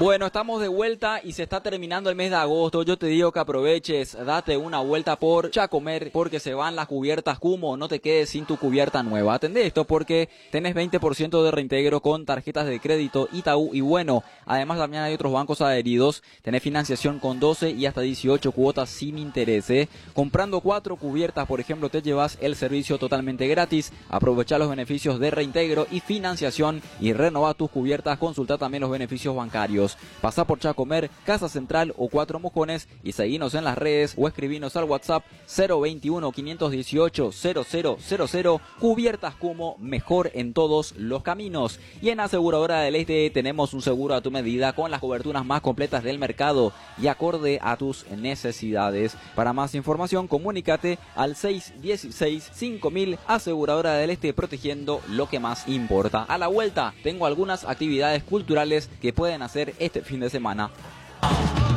Bueno, estamos de vuelta y se está terminando el mes de agosto. Yo te digo que aproveches, date una vuelta por Chacomer porque se van las cubiertas Kumo. No te quedes sin tu cubierta nueva. Atendé esto porque tenés 20% de reintegro con tarjetas de crédito Itaú y bueno, además también hay otros bancos adheridos. Tenés financiación con 12 y hasta 18 cuotas sin interés. Comprando 4 cubiertas, por ejemplo, te llevas el servicio totalmente gratis. Aprovecha los beneficios de reintegro y financiación y renova tus cubiertas. Consulta también los beneficios bancarios. Pasá por Chacomer, Casa Central o Cuatro Mojones y seguinos en las redes o escribinos al WhatsApp 021 518 0000. Cubiertas Kumo, mejor en todos los caminos. Y en Aseguradora del Este tenemos un seguro a tu medida con las coberturas más completas del mercado y acorde a tus necesidades. Para más información, comunícate al 616-5000. Aseguradora del Este, protegiendo lo que más importa. A la vuelta, tengo algunas actividades culturales que pueden hacer este fin de semana.